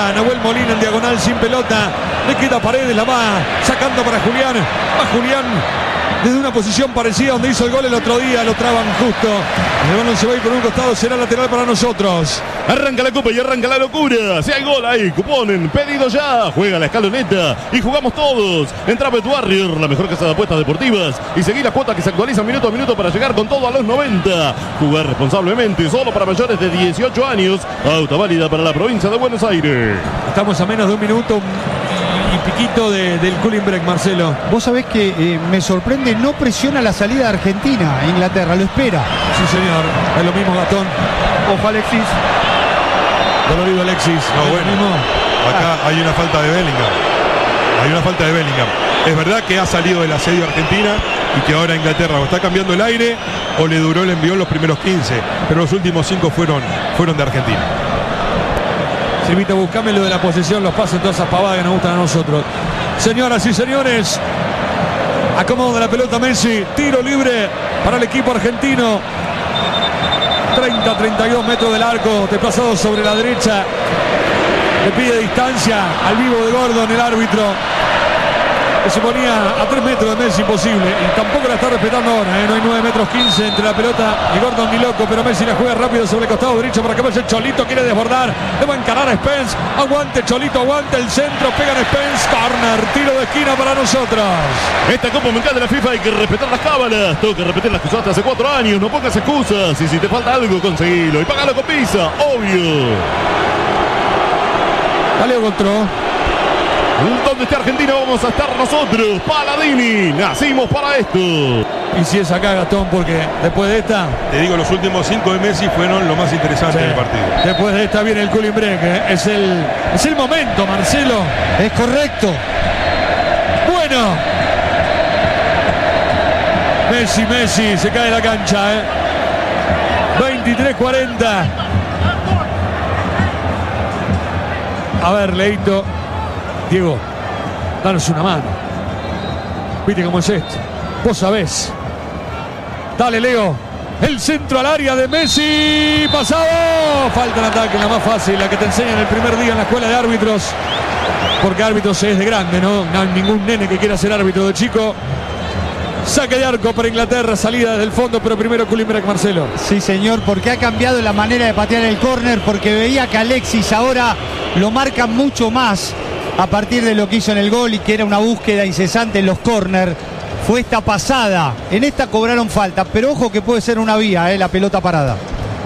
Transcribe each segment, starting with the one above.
juega Nahuel Molina en diagonal sin pelota. Le queda Paredes, la va sacando para Julián. Va Julián desde una posición parecida donde hizo el gol el otro día. Lo traban justo. El balón se va a ir por un costado. Será lateral para nosotros. Arranca la copa y arranca la locura. Si hay gol ahí, cuponen, pedido ya. Juega la escaloneta y jugamos todos. Entra Bet Warrior, la mejor casa de apuestas deportivas. Y seguí las cuotas que se actualizan minuto a minuto para llegar con todo a los 90. Jugar responsablemente, solo para mayores de 18 años. Auto válida para la provincia de Buenos Aires. Estamos a menos de un minuto y piquito del cooling break, Marcelo. Vos sabés que me sorprende, no presiona la salida de Argentina a Inglaterra, lo espera. Sí, señor. Es lo mismo, Gastón. Ojo, Alexis. Dolorido Alexis. No, bueno. Acá hay una falta de Bellingham. Hay una falta de Bellingham. Es verdad que ha salido del asedio Argentina y que ahora Inglaterra o está cambiando el aire o le duró el envío en los primeros 15. Pero los últimos 5 fueron de Argentina. Silvito, buscame lo de la posesión, los pases, todas esas pavadas que nos gustan a nosotros. Señoras y señores, acomodo de la pelota Messi, tiro libre para el equipo argentino. 30-32 metros del arco, desplazado sobre la derecha. Le pide distancia al vivo de Gordon, el árbitro, que se ponía a 3 metros de Messi, imposible. Y tampoco la está respetando ahora, no hay 9 metros 15 entre la pelota y Gordon ni loco, pero Messi la juega rápido sobre el costado derecho para que vaya el Cholito, quiere desbordar, le va a encarar a Spence, aguante Cholito, aguante el centro, pegan Spence, corner, tiro de esquina para nosotros. Esta Copa Mundial de la FIFA hay que respetar las cábalas, tengo que repetir las que usaste hace 4 años, no pongas excusas, y si te falta algo, conseguilo, y págalo con Visa, obvio. Dale, Gotró. Donde esté Argentina vamos a estar nosotros. Paladini, nacimos para esto. Y si es acá, Gastón, porque después de esta... Te digo, los últimos 5 de Messi fueron lo más interesante del partido. Después de esta viene el cooling break, es el momento, Marcelo. Es correcto. Bueno. Messi, se cae la cancha, 23-40. A ver, Leito. Diego, danos una mano. Viste cómo es esto. Vos sabés. Dale, Leo. El centro al área de Messi. Pasado. Falta el ataque, la más fácil, la que te enseñan el primer día en la escuela de árbitros. Porque árbitros es de grande, ¿no? No hay ningún nene que quiera ser árbitro de chico. Saque de arco para Inglaterra, salida desde el fondo, pero primero Kulimbrek, Marcelo. Sí, señor, porque ha cambiado la manera de patear el córner, porque veía que Alexis ahora lo marca mucho más a partir de lo que hizo en el gol y que era una búsqueda incesante en los córner. Fue esta pasada, en esta cobraron falta, pero ojo que puede ser una vía, la pelota parada.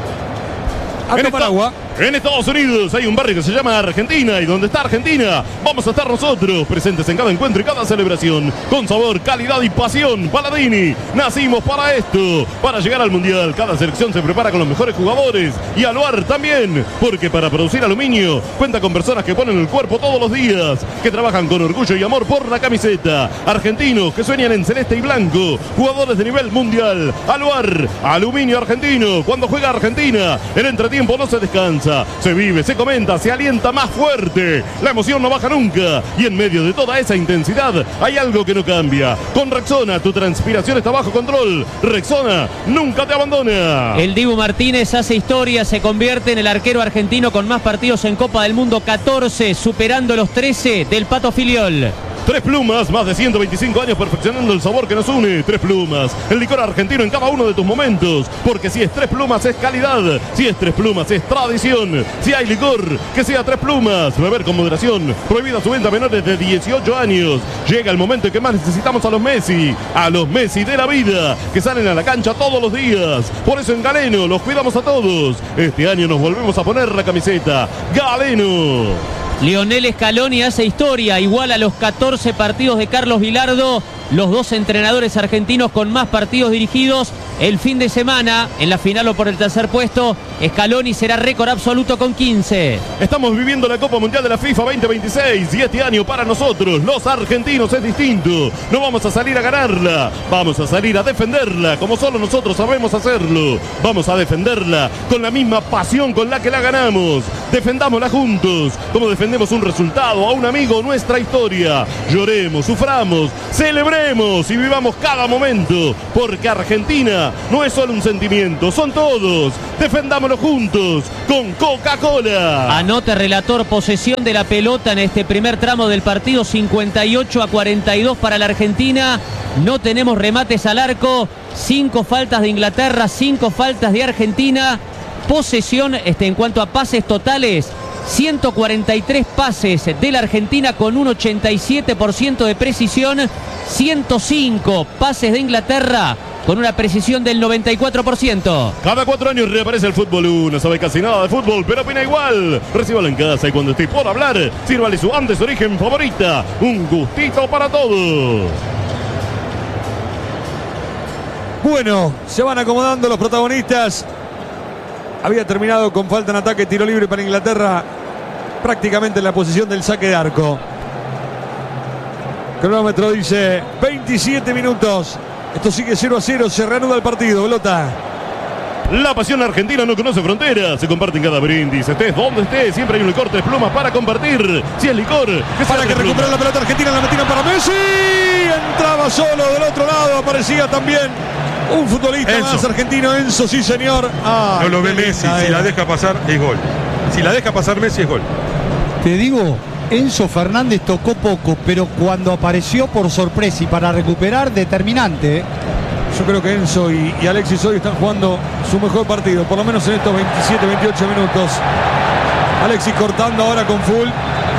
En Estados Unidos hay un barrio que se llama Argentina, y donde está Argentina vamos a estar nosotros, presentes en cada encuentro y cada celebración, con sabor, calidad y pasión. Paladini, nacimos para esto, para llegar al Mundial. Cada selección se prepara con los mejores jugadores, y Aluar también, porque para producir aluminio cuenta con personas que ponen el cuerpo todos los días, que trabajan con orgullo y amor por la camiseta. Argentinos que sueñan en celeste y blanco, jugadores de nivel mundial. Aluar, aluminio argentino. Cuando juega Argentina, el entretiempo no se descansa, se vive, se comenta, se alienta más fuerte. La emoción no baja nunca, y en medio de toda esa intensidad hay algo que no cambia. Con Rexona tu transpiración está bajo control. Rexona nunca te abandona. El Dibu Martínez hace historia, se convierte en el arquero argentino con más partidos en Copa del Mundo, 14, superando los 13 del Pato Filiol. Tres Plumas, más de 125 años perfeccionando el sabor que nos une. Tres Plumas, el licor argentino en cada uno de tus momentos. Porque si es Tres Plumas es calidad, si es Tres Plumas es tradición. Si hay licor, que sea Tres Plumas. Beber con moderación, prohibida su venta a menores de 18 años. Llega el momento en que más necesitamos a los Messi de la vida, que salen a la cancha todos los días. Por eso en Galeno los cuidamos a todos. Este año nos volvemos a poner la camiseta Galeno. Lionel Scaloni hace historia, igual a los 14 partidos de Carlos Bilardo, los dos entrenadores argentinos con más partidos dirigidos. El fin de semana, en la final o por el tercer puesto, Scaloni será récord absoluto con 15. Estamos viviendo la Copa Mundial de la FIFA 2026 y este año para nosotros, los argentinos, es distinto. No vamos a salir a ganarla, vamos a salir a defenderla como solo nosotros sabemos hacerlo. Vamos a defenderla con la misma pasión con la que la ganamos. Defendámosla juntos, como defendemos un resultado, a un amigo, nuestra historia. Lloremos, suframos, celebremos y vivamos cada momento, porque Argentina no es solo un sentimiento, son todos. Defendamos Disfrutémoslo juntos con Coca-Cola. Anote, relator, posesión de la pelota en este primer tramo del partido, 58-42 para la Argentina. No tenemos remates al arco, 5 faltas de Inglaterra, 5 faltas de Argentina. Posesión en cuanto a pases totales, 143 pases de la Argentina con un 87% de precisión, 105 pases de Inglaterra con una precisión del 94%. Cada 4 años reaparece el Fútbol 1. No sabe casi nada de fútbol, pero opina igual. Recíbalo en casa y cuando esté por hablar, sírvale su antes origen favorita. Un gustito para todos. Bueno, se van acomodando los protagonistas. Había terminado con falta en ataque, tiro libre para Inglaterra, prácticamente en la posición del saque de arco. Cronómetro dice 27 minutos. Esto sigue 0-0, se reanuda el partido. Pelota. La pasión argentina no conoce fronteras. Se comparte en cada brindis. Estés donde estés, siempre hay un licor 3 plumas para compartir. Si es licor, que para que recupere la pelota argentina, la metieron para Messi. Entraba solo del otro lado, aparecía también un futbolista Enzo. más argentino, Enzo, sí señor. No lo ve Messi, si la deja pasar es gol. Si la deja pasar Messi es gol. Te digo, Enzo Fernández tocó poco, pero cuando apareció por sorpresa y para recuperar, determinante. Yo creo que Enzo y Alexis hoy están jugando su mejor partido, por lo menos en estos 27, 28 minutos. Alexis cortando ahora con full.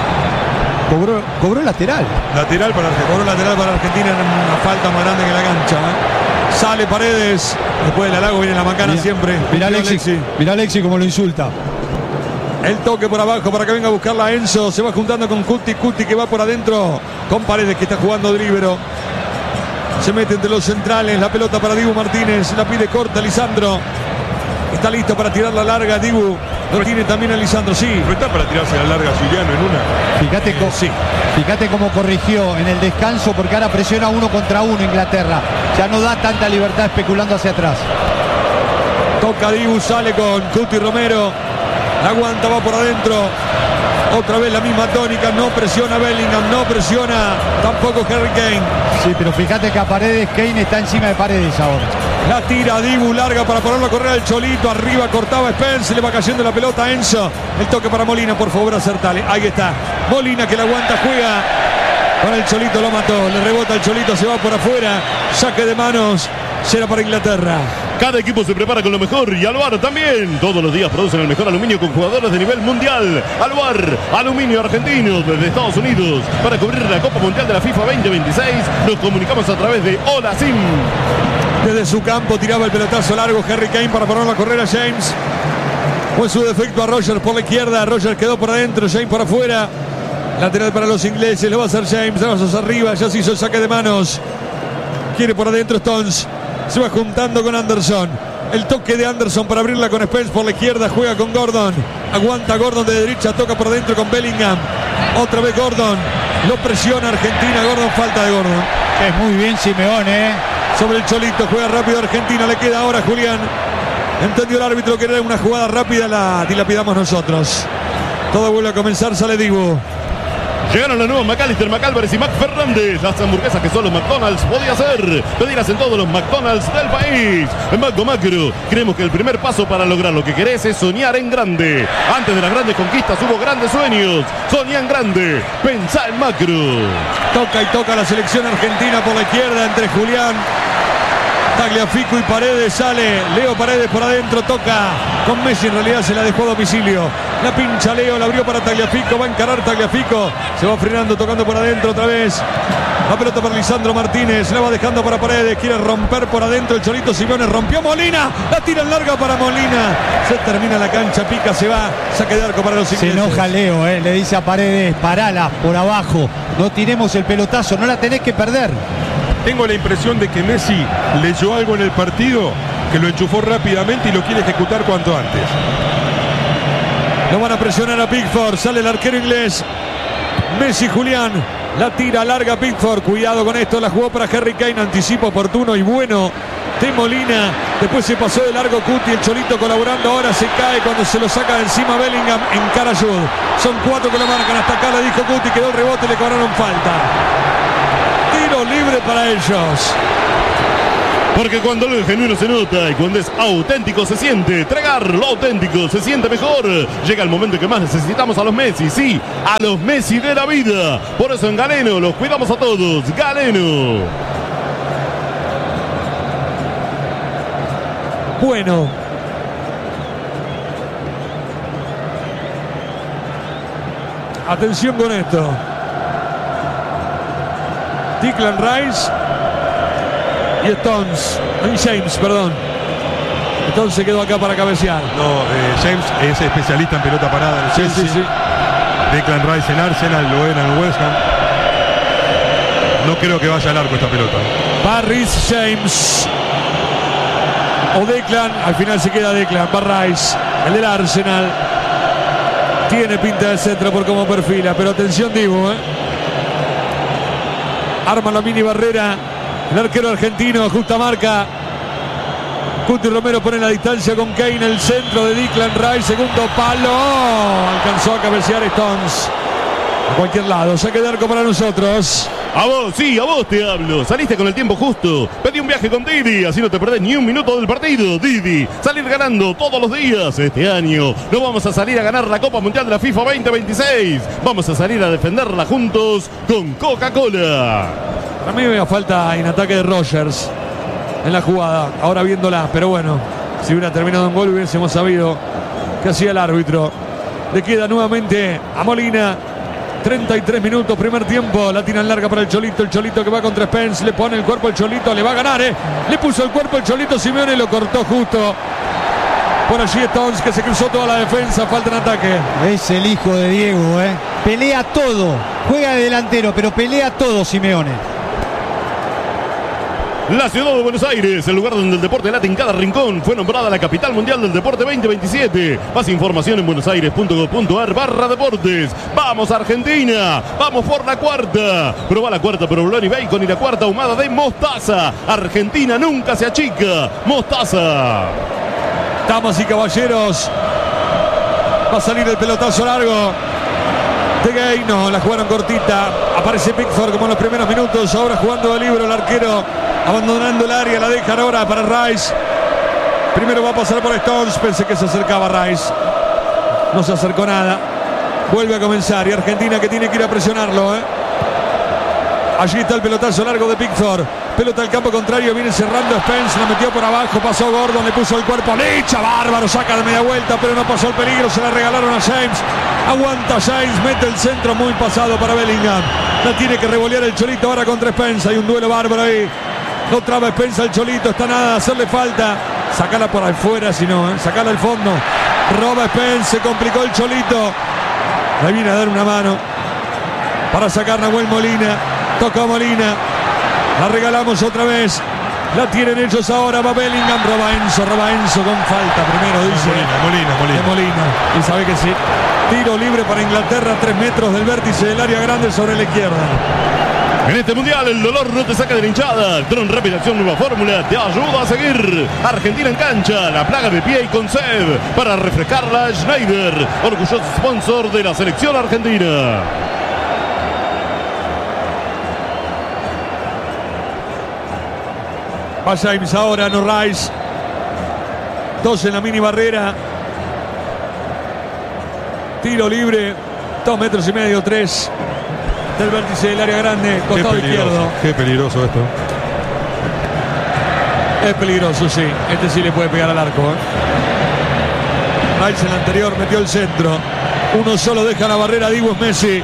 Cobró lateral. Lateral para Argentina. Cobró lateral para Argentina en una falta más grande que la cancha. Sale Paredes. Después del halago viene la macana siempre. Mirá Alexis como lo insulta. El toque por abajo para que venga a buscarla a Enzo. Se va juntando con Cuti que va por adentro. Con Paredes que está jugando de líbero. Se mete entre los centrales. La pelota para Dibu Martínez. La pide corta Lisandro. Está listo para tirar la larga Dibu. Lo tiene también a Lisandro, sí. No está para tirarse la larga Juliano en una. Fíjate cómo corrigió en el descanso, porque ahora presiona 1 contra 1 Inglaterra. Ya no da tanta libertad especulando hacia atrás. Toca Dibu, sale con Cuti Romero. La aguanta, va por adentro. Otra vez la misma tónica. No presiona Bellingham, no presiona tampoco Harry Kane. Sí, pero fíjate que a Paredes, Kane está encima de Paredes ahora. La tira Dibu, larga para ponerlo a correr al Cholito. Arriba cortaba Spence, le va cayendo la pelota a Enzo. El toque para Molina, por favor, acertale. Ahí está. Molina que la aguanta, juega. Con el Cholito lo mató. Le rebota el Cholito, se va por afuera. Saque de manos. Será para Inglaterra. Cada equipo se prepara con lo mejor y Aluar también. Todos los días producen el mejor aluminio con jugadores de nivel mundial. Aluar, aluminio argentino desde Estados Unidos. Para cubrir la Copa Mundial de la FIFA 2026, nos comunicamos a través de Hola Sim. Desde su campo tiraba el pelotazo largo Harry Kane para ponerlo a correr a James. Fue su defecto a Roger por la izquierda. Roger quedó por adentro, James por afuera. Lateral para los ingleses, lo va a hacer James. Brazos arriba, ya se hizo el saque de manos. Quiere por adentro Stones. Se va juntando con Anderson. El toque de Anderson para abrirla con Spence por la izquierda. Juega con Gordon. Aguanta Gordon de derecha. Toca por dentro con Bellingham. Otra vez Gordon. Lo presiona Argentina. Gordon, falta de Gordon. Es muy bien Simeone. Sobre el Cholito. Juega rápido Argentina. Le queda ahora Julián. Entendió el árbitro que era una jugada rápida. La dilapidamos nosotros. Todo vuelve a comenzar. Sale Dibu. Llegaron los nuevos McAllister, McAlvarez y McFernández. Las hamburguesas que solo McDonald's podía hacer. Pedirás en todos los McDonald's del país. En Macro Macro, creemos que el primer paso para lograr lo que querés es soñar en grande. Antes de las grandes conquistas hubo grandes sueños. Soñá en grande. Pensá en Macro. Toca y toca la selección argentina por la izquierda entre Julián, Tagliafico y Paredes. Sale Leo Paredes por adentro, toca con Messi, en realidad se la dejó a domicilio. La pincha Leo, la abrió para Tagliafico, va a encarar Tagliafico, se va frenando, tocando por adentro otra vez. La pelota para Lisandro Martínez, la va dejando para Paredes, quiere romper por adentro el Cholito Simeone, rompió Molina, la tira en larga para Molina. Se termina la cancha, pica, se va, saque de arco para los ingleses. Se enoja Leo, le dice a Paredes, parala por abajo, no tiremos el pelotazo, no la tenés que perder. Tengo la impresión de que Messi leyó algo en el partido, que lo enchufó rápidamente y lo quiere ejecutar cuanto antes. Lo van a presionar a Pickford, sale el arquero inglés. Messi, Julián, la tira larga Pickford, cuidado con esto, la jugó para Harry Kane, anticipo oportuno y bueno de Molina. Después se pasó de largo Cuti, el Cholito colaborando, ahora se cae cuando se lo saca de encima Bellingham en cara Jude. Son 4 que lo marcan, hasta acá le dijo Cuti, quedó el rebote y le cobraron falta. Tiro libre para ellos. Porque cuando lo genuino se nota y cuando es auténtico se siente. Tragar lo auténtico se siente mejor. Llega el momento que más necesitamos a los Messi, sí, a los Messi de la vida. Por eso en Galeno los cuidamos a todos. Galeno. Bueno. Atención con esto. Declan Rice y Stones. James, perdón. Stones se quedó acá para cabecear. No, James es especialista en pelota parada en el Chelsea. Sí. Declan Rice en Arsenal, lo era en West Ham. No creo que vaya al arco esta pelota. Barris, James o Declan. Al final se queda Declan. Barris, el del Arsenal. Tiene pinta de centro por cómo perfila. Pero atención, Dibu, arma la mini barrera. El arquero argentino ajusta marca. Cuti Romero pone la distancia con Kane. El centro de Declan Rice. Segundo palo. Alcanzó a cabecear Stones. A cualquier lado. Saque de arco para nosotros. A vos, sí, a vos te hablo. Saliste con el tiempo justo. Pedí un viaje con Didi, así no te perdés ni un minuto del partido. Didi, salir ganando todos los días. Este año no vamos a salir a ganar la Copa Mundial de la FIFA 2026. Vamos a salir a defenderla juntos con Coca-Cola. Para mí me falta en ataque de Rogers en la jugada. Ahora viéndola, pero bueno, si hubiera terminado en gol hubiésemos sabido qué hacía el árbitro. Le queda nuevamente a Molina. 33 minutos, primer tiempo. La tiran larga para el Cholito. El Cholito que va contra Spence. Le pone el cuerpo el Cholito. Le va a ganar, Le puso el cuerpo el Cholito. Simeone lo cortó justo. Por allí Stones que se cruzó toda la defensa. Falta en ataque. Es el hijo de Diego, Pelea todo. Juega de delantero, pero pelea todo Simeone. La ciudad de Buenos Aires, el lugar donde el deporte late en cada rincón, fue nombrada la capital mundial del deporte 2027. Más información en buenosaires.gov.ar/deportes. ¡Vamos Argentina! ¡Vamos por la cuarta! Probá la cuarta provolone y bacon y la cuarta ahumada de mostaza. Argentina nunca se achica. Mostaza. Damas y caballeros, va a salir el pelotazo largo de Gay. No, la jugaron cortita. Aparece Pickford como en los primeros minutos. Ahora jugando de libro el arquero. Abandonando el área, la dejan ahora para Rice. Primero va a pasar por Stones. Pensé que se acercaba Rice. No se acercó nada. Vuelve a comenzar. Y Argentina que tiene que ir a presionarlo. Allí está el pelotazo largo de Pickford. Pelota al campo contrario. Viene cerrando Spence. La metió por abajo. Pasó Gordon. Le puso el cuerpo. Licha. Bárbaro. Saca de media vuelta. Pero no pasó el peligro. Se la regalaron a James. Aguanta James. Mete el centro muy pasado para Bellingham. La tiene que revolear el Cholito ahora contra Spence. Hay un duelo bárbaro ahí. No traba Spence al Cholito, está nada de hacerle falta. Sacala por afuera, si no, sacala al fondo. Roba Spence, se complicó el Cholito. Le viene a dar una mano para sacar Nahuel Molina. Toca Molina. La regalamos otra vez. La tienen ellos ahora. Va Bellingham. Roba Enzo con falta. Primero dice. Molina. Y sabe que sí. Tiro libre para Inglaterra. 3 metros del vértice del área grande sobre la izquierda. En este mundial el dolor no te saca de la hinchada. Tron Rapid Acción Nueva Fórmula te ayuda a seguir. Argentina en cancha, la plaga de pie y con sed. Para refrescarla, Schneider, orgulloso sponsor de la selección argentina. Va James ahora, no Rice. 2 en la mini barrera. Tiro libre. 2 metros y medio, 3. Del vértice del área grande, costado izquierdo. Qué peligroso esto. Es peligroso, sí. Este sí le puede pegar al arco. Rice en el anterior metió el centro. Uno solo deja la barrera. Dibu es Messi.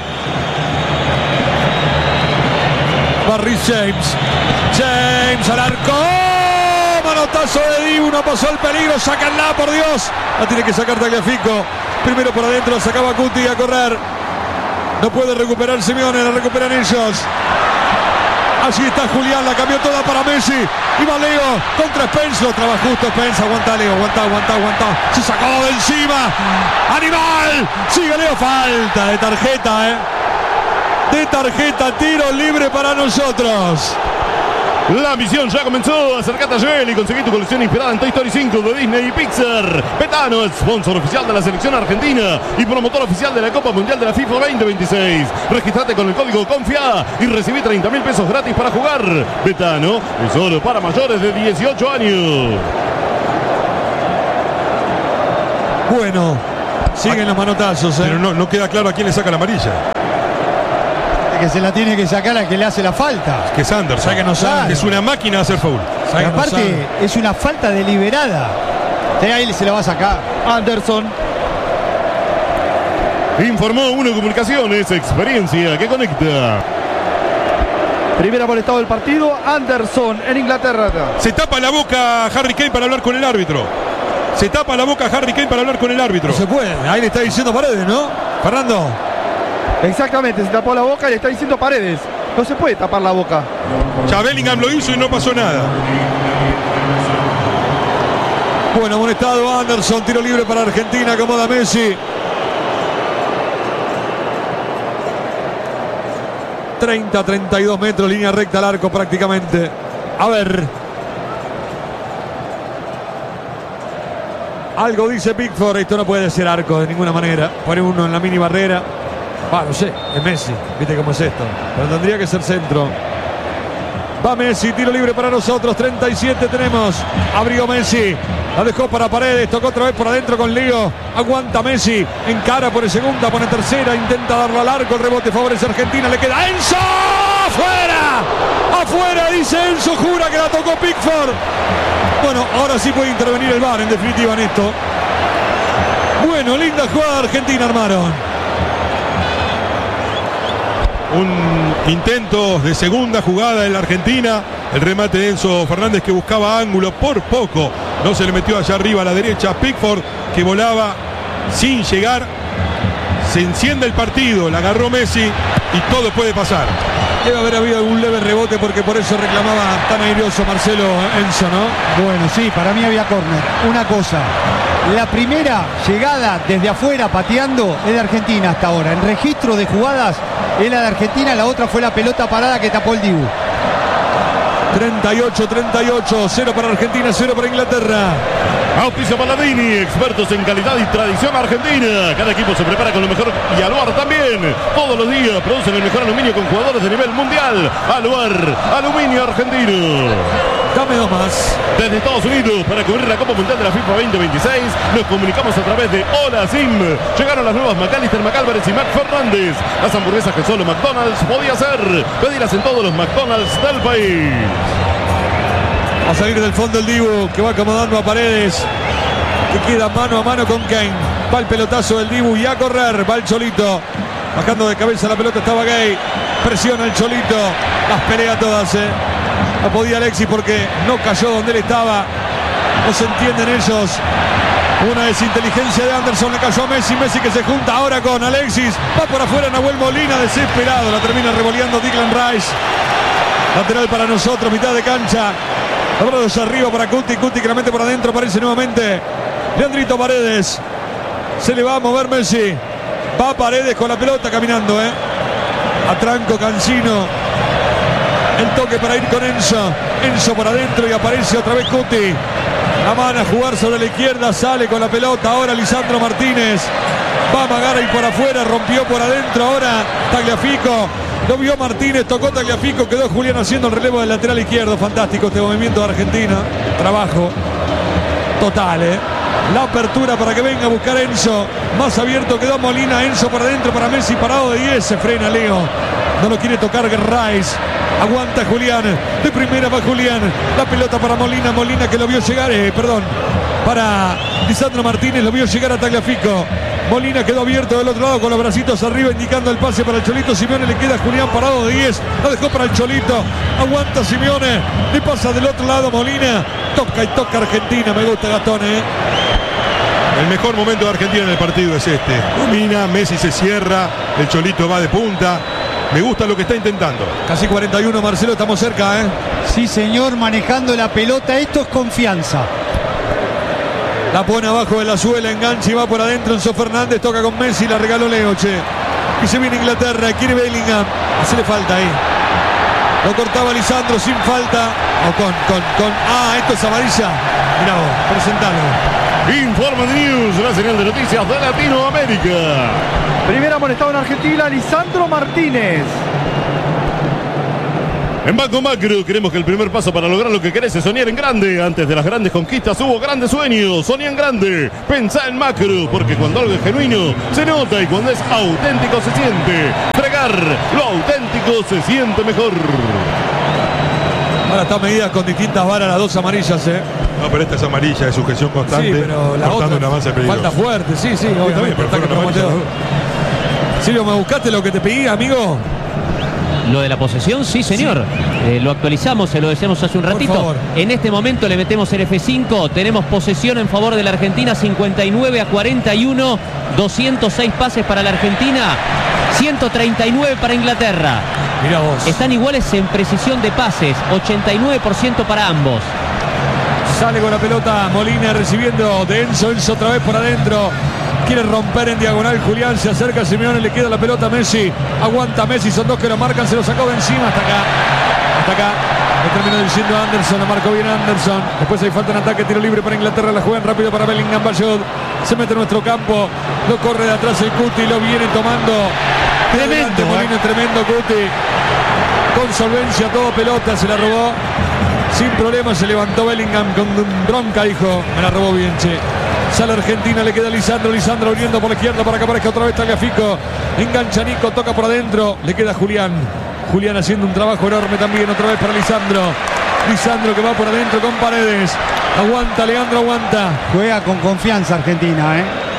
Barris James. James al arco. Manotazo de Dibu. No pasó el peligro. Sácanla, por Dios. La tiene que sacar Tagliafico. Primero por adentro. Sacaba Cuti a correr. No puede recuperar Simeone, la recuperan ellos. Allí está Julián, la cambió toda para Messi. Y va Leo contra Spence, lo traba justo Spence. Aguanta Leo, aguanta. Se sacó de encima. ¡Animal! Sigue Leo, falta de tarjeta, De tarjeta, tiro libre para nosotros. La misión ya comenzó. Acercate a Shell y conseguí tu colección inspirada en Toy Story 5 de Disney y Pixar. Betano, sponsor oficial de la selección argentina y promotor oficial de la Copa Mundial de la FIFA 2026. Registrate con el código CONFIA y recibí 30.000 pesos gratis para jugar. Betano es solo para mayores de 18 años. Bueno, siguen los manotazos. Pero no queda claro a quién le saca la amarilla. Que se la tiene que sacar al que le hace la falta. Que es Anderson. ¿Sabe que no sabe? Es una máquina de hacer foul. Y aparte, es una falta deliberada. Ahí se la va a sacar. Anderson. Informó Uno Comunicaciones, experiencia que conecta. Primera por el estado del partido, Anderson en Inglaterra. Se tapa la boca Harry Kane para hablar con el árbitro. Se tapa la boca Harry Kane para hablar con el árbitro. No se puede. Ahí le está diciendo Paredes, ¿no? Fernando. Exactamente, se tapó la boca y le está diciendo Paredes. No se puede tapar la boca. Ya Bellingham lo hizo y no pasó nada. Bueno, amonestado Anderson. Tiro libre para Argentina. Acomoda Messi. 30-32 metros. Línea recta al arco prácticamente. A ver. Algo dice Pickford. Esto no puede ser arco de ninguna manera. Pone uno en la mini barrera. No sé, es Messi, viste cómo es esto. Pero tendría que ser centro. Va Messi, tiro libre para nosotros. 37 tenemos. Abrió Messi. La dejó para Paredes. Tocó otra vez por adentro con Lío. Aguanta Messi. Encara, pone segunda, pone tercera. Intenta darlo al arco. El rebote favorece a Argentina. Le queda Enzo. ¡Afuera! ¡Afuera! Dice Enzo. Jura que la tocó Pickford. Bueno, ahora sí puede intervenir el VAR en definitiva en esto. Bueno, linda jugada de Argentina armaron. Un intento de segunda jugada en la Argentina. El remate de Enzo Fernández que buscaba ángulo por poco. No se le metió allá arriba a la derecha. Pickford que volaba sin llegar. Se enciende el partido. La agarró Messi y todo puede pasar. Debe haber habido algún leve rebote porque por eso reclamaba tan airoso Marcelo Enzo, ¿no? Bueno, sí, para mí había córner. Una cosa. La primera llegada desde afuera pateando es de Argentina hasta ahora. En registro de jugadas es la de Argentina, la otra fue la pelota parada que tapó el Dibu. 38-38, 0 para Argentina, 0 para Inglaterra. Auspicio Paladini, expertos en calidad y tradición argentina. Cada equipo se prepara con lo mejor y Aluar también. Todos los días producen el mejor aluminio con jugadores de nivel mundial. Aluar, aluminio argentino. Dame dos más. Desde Estados Unidos, para cubrir la Copa Mundial de la FIFA 2026, nos comunicamos a través de Hola Sim. Llegaron las nuevas McAllister, McAlvarez y Mac Fernández. Las hamburguesas que solo McDonald's podía hacer. Pedirlas en todos los McDonald's del país. A salir del fondo el Dibu, que va acomodando a Paredes, que queda mano a mano con Kane. Va el pelotazo del Dibu y a correr. Va el Cholito, bajando de cabeza la pelota estaba Gay. Presiona el Cholito, las pelea todas, No podía Alexis porque no cayó donde él estaba. No se entienden ellos. Una desinteligencia de Anderson, le cayó a Messi. Messi que se junta ahora con Alexis. Va por afuera Nahuel Molina, desesperado. La termina revoleando Declan Rice. Lateral para nosotros, mitad de cancha. Abrados arriba para Cuti. Cuti que la mete por adentro. Aparece nuevamente Leandrito Paredes. Se le va a mover Messi. Va Paredes con la pelota caminando, A tranco Cancino. El toque para ir con Enzo. Enzo por adentro y aparece otra vez Cuti. La mano a jugar sobre la izquierda. Sale con la pelota. Ahora Lisandro Martínez. Va Magara y por afuera. Rompió por adentro. Ahora Tagliafico. Lo vio Martínez. Tocó Tagliafico. Quedó Julián haciendo el relevo del lateral izquierdo. Fantástico este movimiento de Argentina. Trabajo total, La apertura para que venga a buscar Enzo. Más abierto quedó Molina. Enzo por adentro para Messi. Parado de 10. Se frena Leo. No lo quiere tocar Rice. Aguanta Julián. De primera va Julián. La pelota para Molina. Molina que lo vio llegar. Para Lisandro Martínez. Lo vio llegar a Tagliafico. Molina quedó abierto del otro lado con los bracitos arriba indicando el pase para el Cholito Simeone. Le queda Julián parado de 10. Lo dejó para el Cholito. Aguanta Simeone. Le pasa del otro lado Molina. Toca y toca Argentina. Me gusta Gastón, El mejor momento de Argentina en el partido es este. Domina, Messi se cierra. El Cholito va de punta. Me gusta lo que está intentando. Casi 41, Marcelo, estamos cerca, Sí, señor, manejando la pelota. Esto es confianza. La pone abajo de la suela, engancha y va por adentro. Enzo Fernández toca con Messi, la regaló Leo, Y se viene Inglaterra, quiere Bellingham. Hace le falta ahí. Lo cortaba Lisandro sin falta. O con. Ah, esto es amarilla. Mirá vos, presentalo. Informa de News, la señal de noticias de Latinoamérica. Primer amonestado en Argentina, Lisandro Martínez. En Banco Macro queremos que el primer paso para lograr lo que querés es soñar en grande. Antes de las grandes conquistas hubo grandes sueños. Soñá en grande, pensá en macro, porque cuando algo es genuino se nota y cuando es auténtico se siente. Fregar, lo auténtico se siente mejor. Ahora está medida con distintas varas, las dos amarillas, No, pero esta es amarilla, de sujeción constante. Sí, pero la cortando otra un avance peligroso. falta fuerte, sí, obviamente. También, pero fueron amarillas las dos. Silvio, ¿me buscaste lo que te pedí, amigo? Lo de la posesión, sí, señor. Lo actualizamos, se lo decíamos hace un ratito. favor. En este momento le metemos el F5. Tenemos posesión en favor de la Argentina, 59-41. 206 pases para la Argentina, 139 para Inglaterra. Mirá vos. Están iguales en precisión de pases, 89% para ambos. Sale con la pelota Molina recibiendo de Enzo otra vez por adentro. Quiere romper en diagonal Julián, se acerca a Simeone, le queda la pelota a Messi. Aguanta Messi, son dos que lo marcan, se lo sacó de encima hasta acá. Le terminó diciendo Anderson, lo marcó bien Anderson. Después hay falta en ataque, tiro libre para Inglaterra, la juegan rápido para Bellingham. Bayot se mete en nuestro campo, lo corre de atrás el Cuti, lo viene tomando. Tremendo, Molina, tremendo Cuti. Con solvencia, todo pelota, se la robó. Sin problema se levantó Bellingham con bronca, dijo, me la robó bien, che. Sale Argentina, le queda Lisandro abriendo por la izquierda para que aparezca otra vez Tagliafico. Engancha Nico, toca por adentro, le queda Julián. Julián haciendo un trabajo enorme también, otra vez para Lisandro. Lisandro que va por adentro con Paredes. Aguanta, Leandro, aguanta. Juega con confianza Argentina,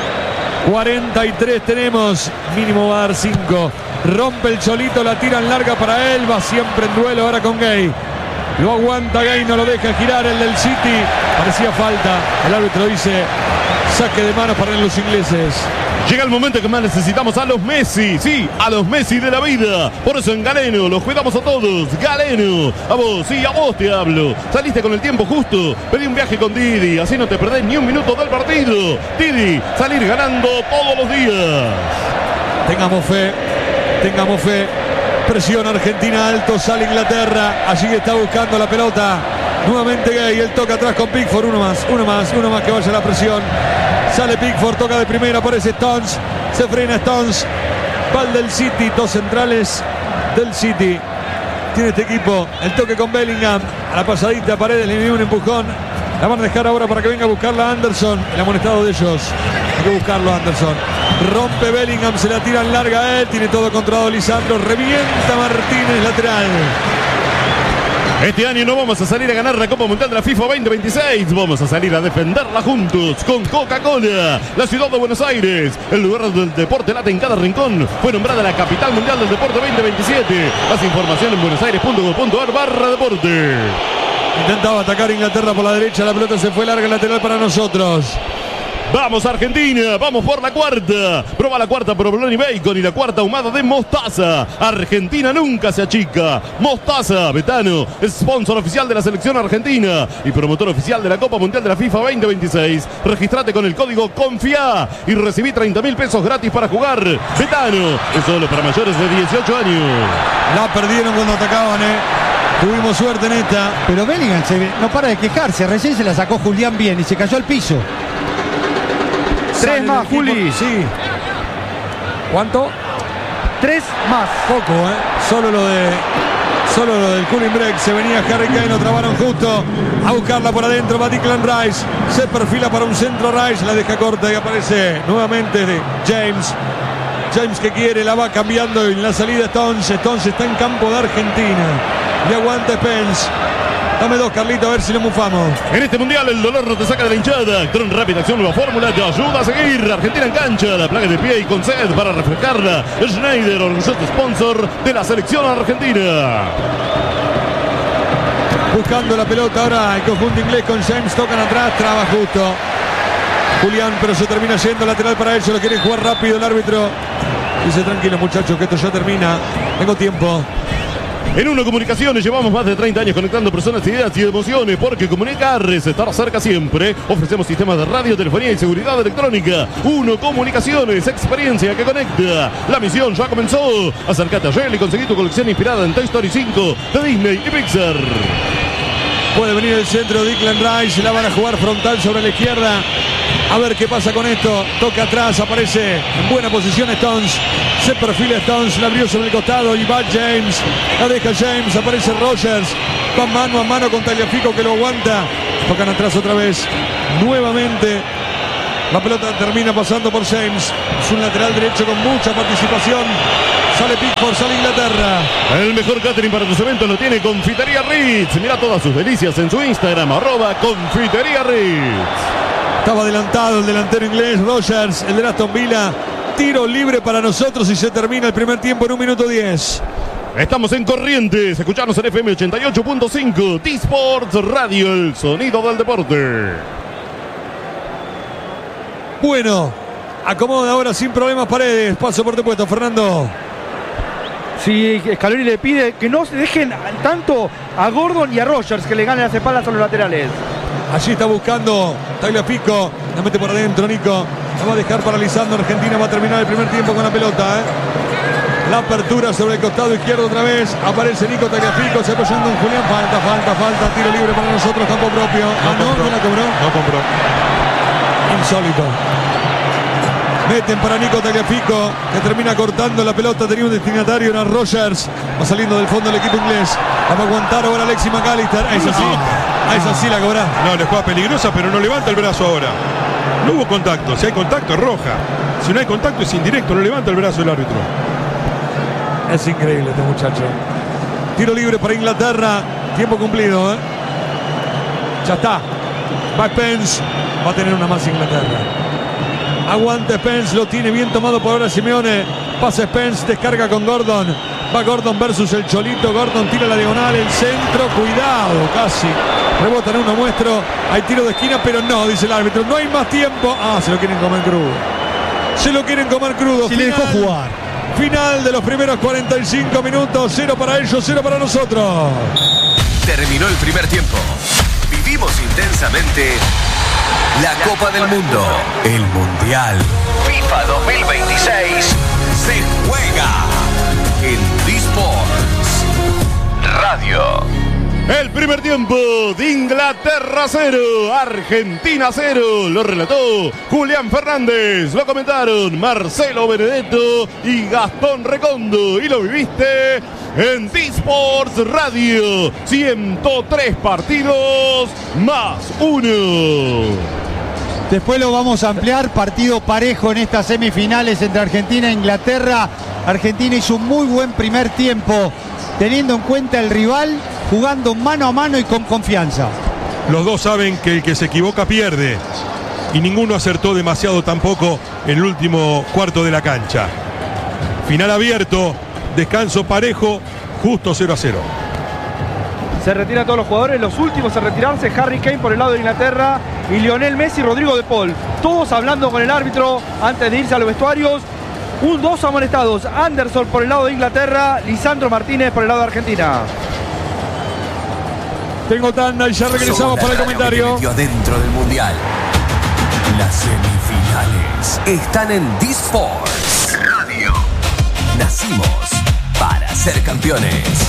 43 tenemos, mínimo va a dar 5. Rompe el Cholito, la tiran larga para él, va siempre en duelo ahora con Gay. Lo aguanta Gay, no lo deja girar el del City. Parecía falta, el árbitro dice saque de manos para los ingleses. Llega el momento que más necesitamos a los Messi, sí, a los Messi de la vida. Por eso en Galeno los cuidamos a todos. Galeno, a vos, sí, a vos te hablo. Saliste con el tiempo justo, pedí un viaje con Didi, así no te perdés ni un minuto del partido. Didi, salir ganando todos los días. Tengamos fe. Presión Argentina alto, sale Inglaterra. Allí está buscando la pelota. Nuevamente Gay, él toca atrás con Pickford. Uno más que vaya la presión. Sale Pickford, toca de primera, aparece Stones. Se frena Stones. Va el del City, dos centrales del City. Tiene este equipo. El toque con Bellingham. A la pasadita, Paredes le dio un empujón. La van a dejar ahora para que venga a buscarla Anderson. El amonestado de ellos. Hay que buscarlo Anderson. Rompe Bellingham, se la tiran larga a él. Tiene todo controlado Lisandro. Revienta Martínez, lateral. Este año no vamos a salir a ganar la Copa Mundial de la FIFA 2026. Vamos a salir a defenderla juntos con Coca-Cola. La ciudad de Buenos Aires, el lugar donde el deporte late en cada rincón, fue nombrada la capital mundial del deporte 2027. Más información en buenosaires.gov.ar/deporte. Intentaba atacar Inglaterra por la derecha. La pelota se fue larga, lateral para nosotros. Vamos Argentina, vamos por la cuarta. Proba la cuarta provolone y bacon y la cuarta ahumada de mostaza. Argentina nunca se achica. Mostaza, Betano, sponsor oficial de la selección argentina y promotor oficial de la Copa Mundial de la FIFA 2026. Registrate con el código CONFIA y recibí 30.000 pesos gratis para jugar. Betano, es solo para mayores de 18 años. La perdieron cuando atacaban, Tuvimos suerte en esta. Pero Bellingham no para de quejarse. Recién se la sacó Julián bien y se cayó al piso. 3 más, Juli. Sí. ¿Cuánto? 3 más. Poco, Solo lo del cooling break. Se venía Harry Kane, lo trabaron justo. A buscarla por adentro, va Declan Rice. Se perfila para un centro Rice. La deja corta y aparece nuevamente James. James que quiere, la va cambiando en la salida Stones. Stones está en campo de Argentina. Y aguanta Spence. Dame dos, Carlito, a ver si lo mufamos. En este mundial el dolor no te saca de la hinchada. Actron Rápida Acción, nueva fórmula, te ayuda a seguir. Argentina en cancha, la plaga de pie y con sed para refrescarla. Schneider, orgulloso sponsor de la selección argentina. Buscando la pelota ahora el conjunto inglés con James, tocan atrás, traba justo Julián, pero se termina yendo lateral para ellos, lo quiere jugar rápido el árbitro. Dice tranquilo muchachos que esto ya termina, tengo tiempo. En Uno Comunicaciones llevamos más de 30 años conectando personas, ideas y emociones, porque comunicar es estar cerca siempre. Ofrecemos sistemas de radio, telefonía y seguridad electrónica. Uno Comunicaciones, experiencia que conecta. La misión ya comenzó. Acércate a Shell y conseguí tu colección inspirada en Toy Story 5 de Disney y Pixar. Puede venir el centro de Declan Rice, la van a jugar frontal sobre la izquierda. A ver qué pasa con esto. Toca atrás, aparece en buena posición Stones. Se perfila Stones, la abrió sobre el costado y va James. La deja James, aparece Rogers. Va mano a mano con Tagliafico que lo aguanta. Tocan atrás otra vez. Nuevamente. La pelota termina pasando por James. Es un lateral derecho con mucha participación. Sale Pickford, sale Inglaterra. El mejor catering para tus eventos lo tiene Confitería Ritz. Mira todas sus delicias en su Instagram, @Confitería Ritz. Estaba adelantado el delantero inglés, Rogers, el de Aston Villa. Tiro libre para nosotros y se termina el primer tiempo en 1 minuto 10. Estamos en Corrientes, escuchanos en FM 88.5, T-Sports Radio, el sonido del deporte. Bueno, acomoda ahora sin problemas Paredes. Paso por tu puesto, Fernando. Sí, Scaloni le pide que no se dejen tanto a Gordon y a Rogers, que le ganen las espaldas a los laterales. Allí está buscando Tagliafico. La mete por adentro, Nico. La va a dejar paralizando. Argentina va a terminar el primer tiempo con la pelota. La apertura sobre el costado izquierdo otra vez. Aparece Nico Tagliafico. Se apoyando en Julián. Falta. Tiro libre para nosotros. Campo propio. No la cobró. No compró. Insólito. Meten para Nico Tagliafico, que termina cortando la pelota. Tenía un destinatario, era Rogers. Va saliendo del fondo el equipo inglés. La va a aguantar ahora Alexis McAllister. Esa sí la cobra. No, le juega peligrosa, pero no levanta el brazo ahora. No hubo contacto. Si hay contacto es roja. Si no hay contacto es indirecto. No levanta el brazo el árbitro. Es increíble este muchacho. Tiro libre para Inglaterra. Tiempo cumplido. Ya está. Va Spence. Va a tener una más Inglaterra. Aguanta Spence, lo tiene bien tomado por ahora Simeone. Pasa Spence, descarga con Gordon. Va Gordon versus el Cholito. Gordon tira la diagonal, el centro. Cuidado, casi. Rebota en uno muestro. Hay tiro de esquina, pero no, dice el árbitro. No hay más tiempo. Se lo quieren comer crudo. Se lo quieren comer crudo. Si le dejó jugar. Final de los primeros 45 minutos. 0 para ellos, 0 para nosotros. Terminó el primer tiempo. Vivimos intensamente la Copa del Mundo, el Mundial. FIFA 2026 se juega en T-Sports Radio. El primer tiempo de Inglaterra 0, Argentina 0. Lo relató Julián Fernández. Lo comentaron Marcelo Benedetto y Gastón Recondo. Y lo viviste en T-Sports Radio. 103 partidos más 1. Después lo vamos a ampliar, partido parejo en estas semifinales entre Argentina e Inglaterra. Argentina hizo un muy buen primer tiempo, teniendo en cuenta el rival, jugando mano a mano y con confianza. Los dos saben que el que se equivoca pierde. Y ninguno acertó demasiado tampoco en el último cuarto de la cancha. Final abierto, descanso parejo, justo 0-0. Se retiran todos los jugadores, los últimos a retirarse, Harry Kane por el lado de Inglaterra y Lionel Messi y Rodrigo de Paul. Todos hablando con el árbitro antes de irse a los vestuarios. Dos amonestados, Anderson por el lado de Inglaterra, Lisandro Martínez por el lado de Argentina. Tengo tanda y ya regresamos para el comentario. Dentro del Mundial. Las semifinales están en T-Sports Radio. Nacimos para ser campeones.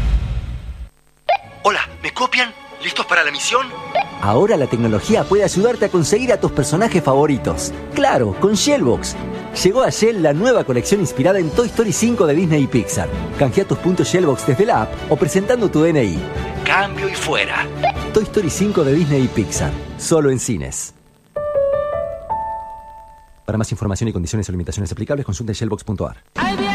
Hola, ¿me copian? ¿Listos para la misión? Ahora la tecnología puede ayudarte a conseguir a tus personajes favoritos. Claro, con Shellbox. Llegó a Shell la nueva colección inspirada en Toy Story 5 de Disney y Pixar. Canjea tus puntos Shellbox desde la app o presentando tu DNI. Cambio y fuera. Toy Story 5 de Disney y Pixar. Solo en cines. Para más información y condiciones o limitaciones aplicables, consulta shellbox.ar.